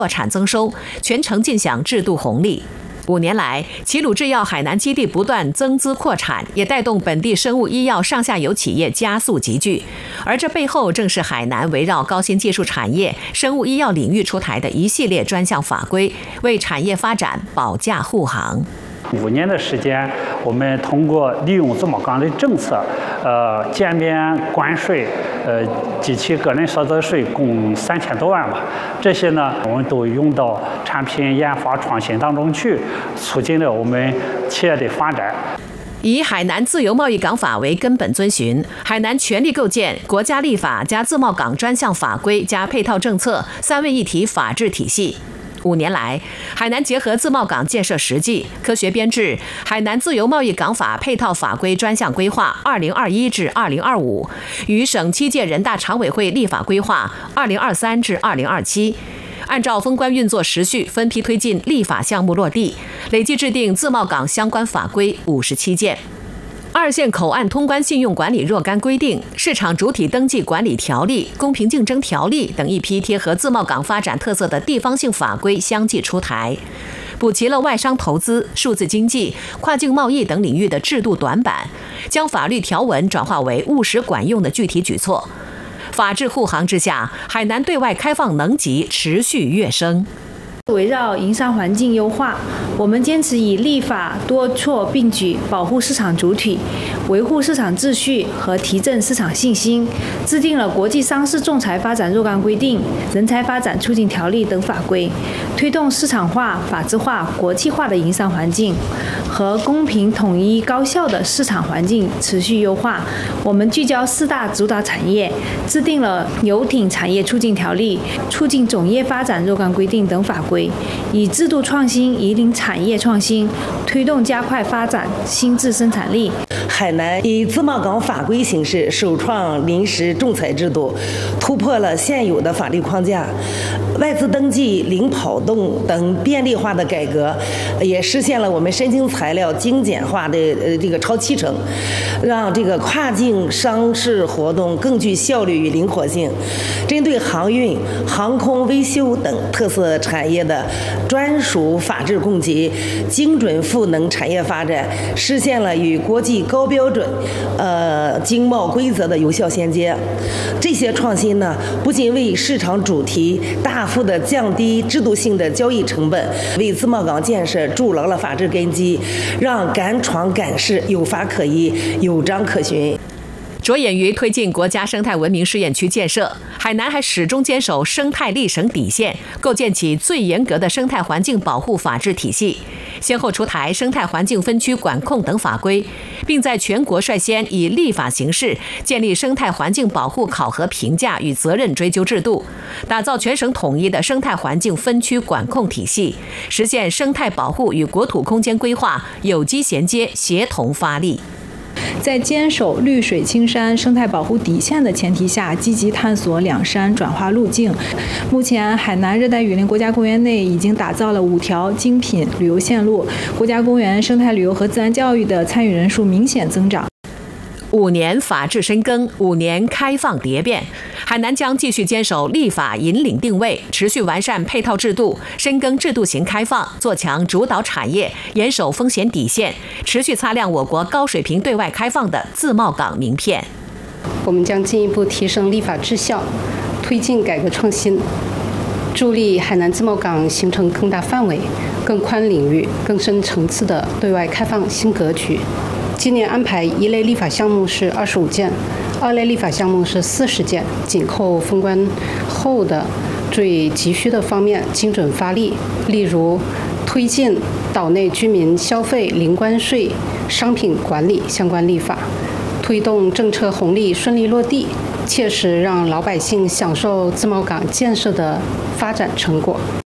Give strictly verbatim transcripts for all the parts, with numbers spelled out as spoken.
破产增收，全程尽享制度红利。五年来，齐鲁制药海南基地不断增资扩产，也带动本地生物医药上下游企业加速集聚。而这背后正是海南围绕高新技术产业、生物医药领域出台的一系列专项法规，为产业发展保驾护航。 五年的时间，我们通过利用自贸港的政策，呃，减免关税，呃，及其个人所得税共三千多万吧。这些呢，我们都用到产品研发创新当中去，促进了我们企业的发展。 以海南自由贸易港法为根本遵循，海南全力构建国家立法加自贸港专项法规加配套政策三位一体法治体系。五年来，海南结合自贸港建设实际，科学编制《海南自由贸易港法配套法规专项规划（二零二一至二零二五）》，与省七届人大常委会立法规划（二零二三至二零二七）。按照封关运作时序，分批推进立法项目落地，累计制定自贸港相关法规五十七件。二线口岸通关信用管理若干规定、市场主体登记管理条例、公平竞争条例等一批贴合自贸港发展特色的地方性法规相继出台，补齐了外商投资、数字经济、跨境贸易等领域的制度短板，将法律条文转化为务实管用的具体举措。法治护航之下，海南对外开放能级持续跃升。 围绕营商环境优化，我们坚持以立法多措并举，保护市场主体，维护市场秩序和提振市场信心，制定了国际商事仲裁发展若干规定、人才发展促进条例等法规，推动市场化、法治化、国际化的营商环境和公平、统一、高效的市场环境持续优化。我们聚焦四大主导产业，制定了游艇产业促进条例、促进种业发展若干规定等法规，以制度创新引领产业创新，推动加快发展新质生产力。 海南以自贸港法规形式首创临时仲裁制度，突破了现有的法律框架，外资登记零跑动等便利化的改革，也实现了我们申请材料精简化的呃这个超七成，让这个跨境商事活动更具效率与灵活性。针对航运、航空、维修等特色产业的专属法治供给，精准赋能产业发展，实现了与国际高标准呃经贸规则的有效衔接。这些创新呢，不仅为市场主题大幅的降低制度性的交易成本，为自贸港建设筑牢了法治根基，让敢闯敢试有法可依、有章可循。 着眼于推进国家生态文明试验区建设，海南还始终坚守生态立省底线，构建起最严格的生态环境保护法治体系，先后出台生态环境分区管控等法规，并在全国率先以立法形式建立生态环境保护考核评价与责任追究制度，打造全省统一的生态环境分区管控体系，实现生态保护与国土空间规划有机衔接、协同发力。 在坚守绿水青山生态保护底线的前提下，积极探索两山转化路径。目前，海南热带雨林国家公园内已经打造了五条精品旅游线路，国家公园生态旅游和自然教育的参与人数明显增长。 五年法治深耕，五年开放蝶变，海南将继续坚守立法引领定位，持续完善配套制度，深耕制度型开放，做强主导产业，严守风险底线，持续擦亮我国高水平对外开放的自贸港名片。 我们将进一步提升立法质效，推进改革创新，助力海南自贸港形成更大范围、更宽领域、更深层次的对外开放新格局。今年安排一类立法项目是二十五件，二类立法项目是四十件，紧扣封关后的最急需的方面精准发力。例如，推进岛内居民消费零关税商品管理相关立法，推动政策红利顺利落地，切实让老百姓享受自贸港建设的发展成果。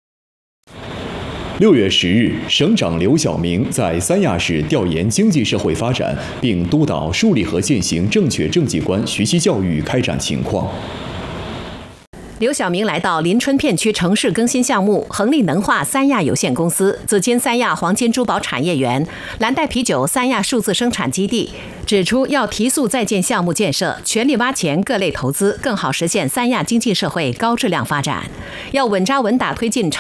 六月十日，省长刘晓明在三亚市调研经济社会发展，并督导树立和践行正确政绩观学习教育开展情况。 刘晓明来到临春片区城市更新项目恒力能化三亚有限公司、紫金三亚黄金珠宝产业园、蓝带啤酒三亚数字生产基地，指出要提速在建项目建设，全力挖潜各类投资，更好实现三亚经济社会高质量发展。要稳扎稳打推进长